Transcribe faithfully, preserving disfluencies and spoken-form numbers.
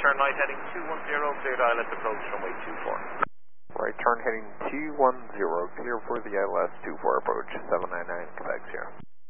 turn right heading two one zero, cleared island approach runway two four. Right turn heading two one zero, clear for the I L S two four approach, seven nine nine, Quebec Sierra.